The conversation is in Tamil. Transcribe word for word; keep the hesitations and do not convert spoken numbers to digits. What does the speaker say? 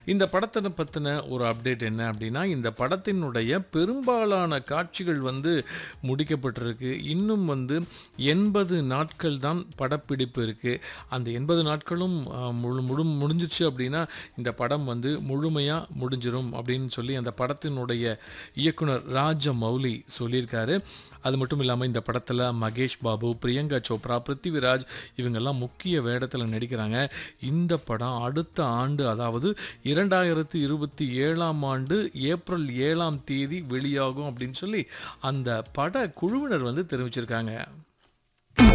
இந்த படத்த பத்தின ஒரு அப்டேட் என்ன அப்படின்னா, இந்த படத்தினுடைய பெரும்பாலான காட்சிகள் வந்து முடிக்கப்பட்டிருக்கு. இன்னும் வந்து எண்பது நாட்கள் தான் படப்பிடிப்பு இருக்கு. அந்த எண்பது நாட்களும் அ முழு முழு முடிஞ்சிருச்சு அப்படின்னா, இந்த படம் வந்து முழுமையா முடிஞ்சிரும் அப்படின்னு சொல்லி அந்த படத்தினுடைய இயக்குனர் ராஜமௌலி சொல்லியிருக்காரு. அது மட்டும் இல்லாம இந்த படத்துல மகேஷ் பாபு, பிரியங்கா சோப்ரா, பிருத்திவிராஜ் இவங்கெல்லாம் முக்கிய வேடத்துல நடிக்கிறாங்க. இந்த படம் அடுத்த ஆண்டு, அதாவது இரண்டாயிரத்து இருபத்தி ஏழாம் ஆண்டு ஏப்ரல் ஏழாம் தேதி வெளியாகும் அப்படின்னு சொல்லி அந்த பட குழுவினர் வந்து தெரிவிச்சிருக்காங்க.